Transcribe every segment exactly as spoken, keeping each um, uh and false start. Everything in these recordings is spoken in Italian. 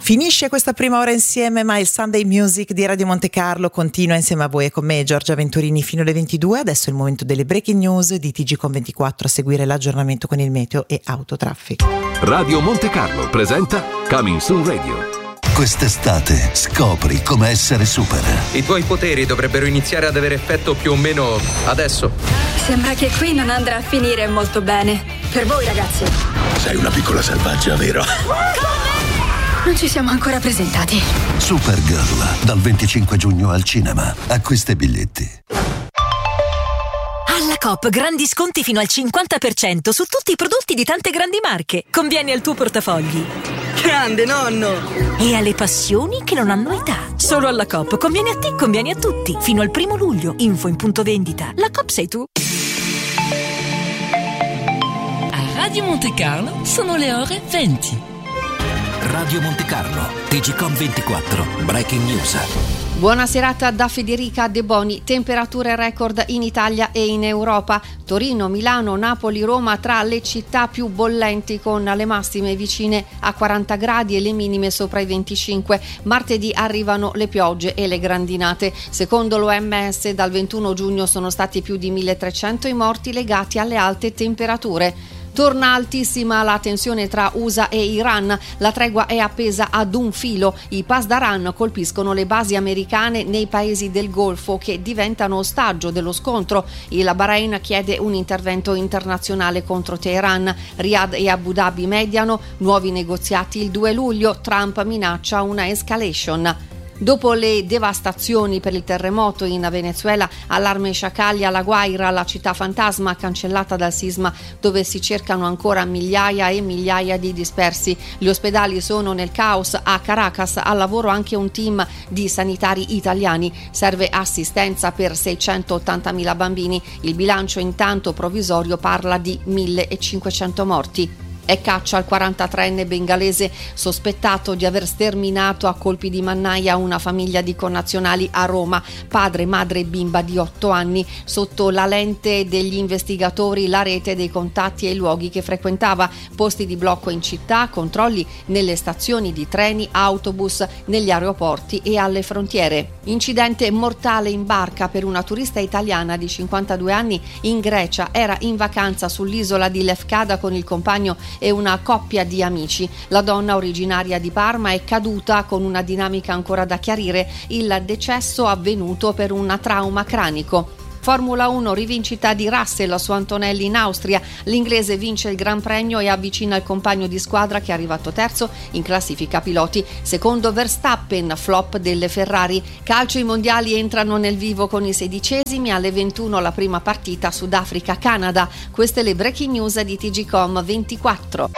Finisce questa prima ora insieme, ma il Sunday Music di Radio Monte Carlo continua insieme a voi e con me Giorgia Venturini fino alle ventidue. Adesso è il momento delle breaking news di T G Com ventiquattro, a seguire l'aggiornamento con il meteo e autotraffico. Radio Monte Carlo presenta Coming Soon Radio. Quest'estate scopri come essere super. I tuoi poteri dovrebbero iniziare ad avere effetto più o meno adesso. Sembra che qui non andrà a finire molto bene. Per voi, ragazzi. Sei una piccola selvaggia, vero? Non ci siamo ancora presentati. Supergirl, dal venticinque giugno al cinema. Acquista i biglietti. Alla Coop grandi sconti fino al cinquanta per cento su tutti i prodotti di tante grandi marche. Conviene al tuo portafogli. Grande nonno! E alle passioni che non hanno età. Solo alla Coop conviene a te, conviene a tutti. Fino al primo luglio. Info in punto vendita. La Coop sei tu. A Radio Monte Carlo sono le ore venti. Radio Monte Carlo, T G Com ventiquattro, Breaking News. Buona serata da Federica De Boni. Temperature record in Italia e in Europa. Torino, Milano, Napoli, Roma tra le città più bollenti, con le massime vicine a quaranta gradi e le minime sopra i venticinque. Martedì arrivano le piogge e le grandinate. Secondo l'O M S dal ventuno giugno sono stati più di milletrecento i morti legati alle alte temperature. Torna altissima la tensione tra U S A e Iran, la tregua è appesa ad un filo. I Pasdaran colpiscono le basi americane nei paesi del Golfo che diventano ostaggio dello scontro. Il Bahrain chiede un intervento internazionale contro Teheran. Riyadh e Abu Dhabi mediano, nuovi negoziati il due luglio, Trump minaccia una escalation. Dopo le devastazioni per il terremoto in Venezuela, allarme sciacalli alla Guaira, la città fantasma cancellata dal sisma dove si cercano ancora migliaia e migliaia di dispersi. Gli ospedali sono nel caos. A Caracas al lavoro anche un team di sanitari italiani. Serve assistenza per seicentottantamila bambini. Il bilancio intanto provvisorio parla di millecinquecento morti. È caccia al quarantatreenne bengalese sospettato di aver sterminato a colpi di mannaia una famiglia di connazionali a Roma, padre, madre e bimba di otto anni. Sotto la lente degli investigatori la rete dei contatti e i luoghi che frequentava, posti di blocco in città, controlli nelle stazioni di treni, autobus, negli aeroporti e alle frontiere. Incidente mortale in barca per una turista italiana di cinquantadue anni in Grecia. Era in vacanza sull'isola di Lefkada con il compagno e una coppia di amici. La donna, originaria di Parma, è caduta con una dinamica ancora da chiarire. Il decesso avvenuto per un trauma cranico. Formula uno, rivincita di Russell su Antonelli in Austria. L'inglese vince il Gran Premio e avvicina il compagno di squadra che è arrivato terzo in classifica piloti. Secondo Verstappen, flop delle Ferrari. Calcio, i mondiali entrano nel vivo con i sedicesimi. Alle ventuno la prima partita Sudafrica-Canada. Queste le breaking news di T G Com ventiquattro.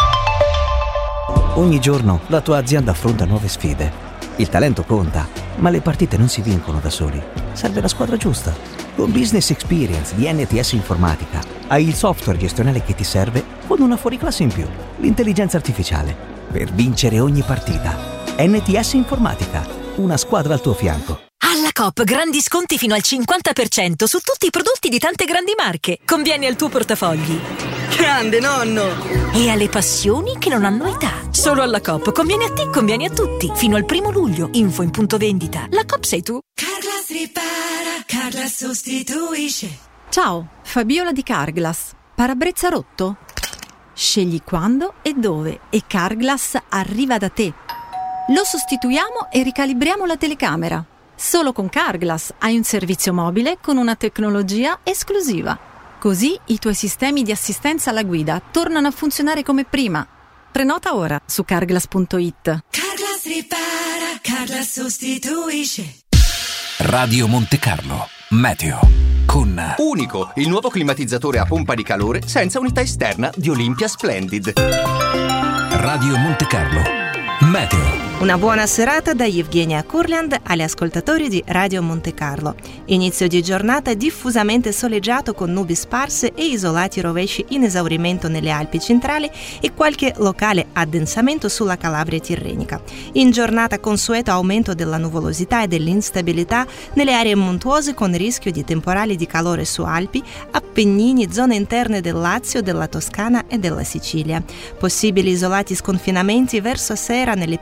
Ogni giorno la tua azienda affronta nuove sfide. Il talento conta, ma le partite non si vincono da soli. Serve la squadra giusta. Con Business Experience di N T S Informatica hai il software gestionale che ti serve con una fuoriclasse in più, l'intelligenza artificiale, per vincere ogni partita. N T S Informatica, una squadra al tuo fianco. Alla Coop grandi sconti fino al cinquanta per cento su tutti i prodotti di tante grandi marche. Conviene al tuo portafogli. Grande nonno! E alle passioni che non hanno età. Solo alla Coop conviene a te, conviene a tutti. Fino al primo luglio. Info in punto vendita. La Coop sei tu. Carglass ripara, Carglass sostituisce. Ciao, Fabiola di Carglass. Parabrezza rotto? Scegli quando e dove e Carglass arriva da te. Lo sostituiamo e ricalibriamo la telecamera. Solo con Carglass hai un servizio mobile con una tecnologia esclusiva. Così i tuoi sistemi di assistenza alla guida tornano a funzionare come prima. Prenota ora su carglass punto it. Carglass ripara, Carglass sostituisce. Radio Monte Carlo, meteo con Unico, il nuovo climatizzatore a pompa di calore senza unità esterna di Olympia Splendid. Radio Monte Carlo, meteo. Una buona serata da Evgenia Kurland agli ascoltatori di Radio Monte Carlo. Inizio di giornata diffusamente soleggiato con nubi sparse e isolati rovesci in esaurimento nelle Alpi centrali e qualche locale addensamento sulla Calabria tirrenica. In giornata consueto aumento della nuvolosità e dell'instabilità nelle aree montuose con rischio di temporali di calore su Alpi, Appennini, zone interne del Lazio, della Toscana e della Sicilia. Possibili isolati sconfinamenti verso sera nelle pianure del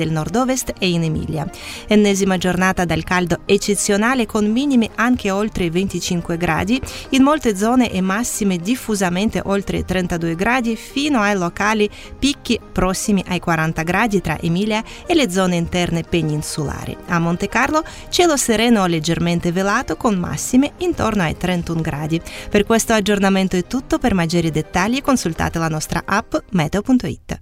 del nord-ovest e in Emilia. Ennesima giornata dal caldo eccezionale con minime anche oltre i venticinque gradi, in molte zone e massime diffusamente oltre i trentadue gradi fino ai locali picchi prossimi ai quaranta gradi tra Emilia e le zone interne peninsulari. A Monte Carlo cielo sereno o leggermente velato con massime intorno ai trentuno gradi. Per questo aggiornamento è tutto, per maggiori dettagli consultate la nostra app meteo punto it.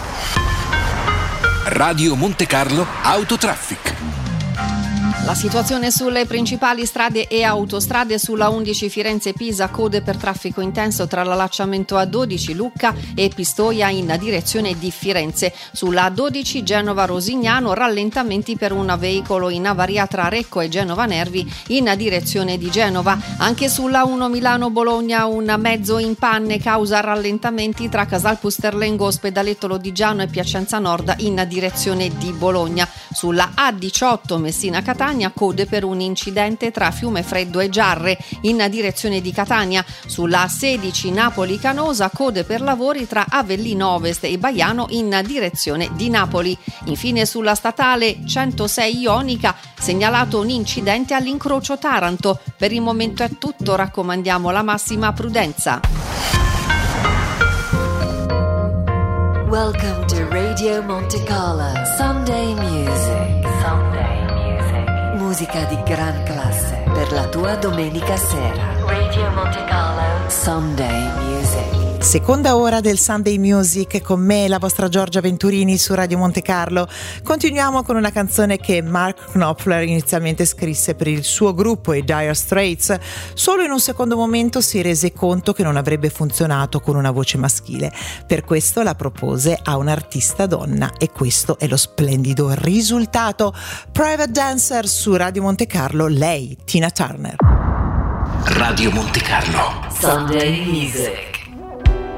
Radio Monte Carlo Autotraffic. La situazione sulle principali strade e autostrade: sulla undici Firenze-Pisa, code per traffico intenso tra l'allacciamento A dodici Lucca e Pistoia in direzione di Firenze. Sulla A dodici Genova-Rosignano, rallentamenti per un veicolo in avaria tra Recco e Genova Nervi in direzione di Genova. Anche sulla uno Milano-Bologna un mezzo in panne causa rallentamenti tra Casal Pusterlengo, Ospedaletto Lodigiano e Piacenza Nord in direzione di Bologna. Sulla A diciotto Messina-Catania, code per un incidente tra Fiumefreddo e Giarre in direzione di Catania. Sulla A sedici Napoli-Canosa, code per lavori tra Avellino Ovest e Baiano in direzione di Napoli. Infine sulla statale centosei Ionica, segnalato un incidente all'incrocio Taranto. Per il momento è tutto, raccomandiamo la massima prudenza. Welcome to Radio Monte Carlo Sunday Music. Sunday Music. Musica di gran classe per la tua domenica sera. Radio Monte Carlo Sunday Music. Seconda ora del Sunday Music con me, la vostra Giorgia Venturini su Radio Monte Carlo. Continuiamo con una canzone che Mark Knopfler inizialmente scrisse per il suo gruppo, i Dire Straits. Solo in un secondo momento si rese conto che non avrebbe funzionato con una voce maschile. Per questo la propose a un'artista donna e questo è lo splendido risultato. Private Dancer su Radio Monte Carlo, lei, Tina Turner. Radio Monte Carlo Sunday Music.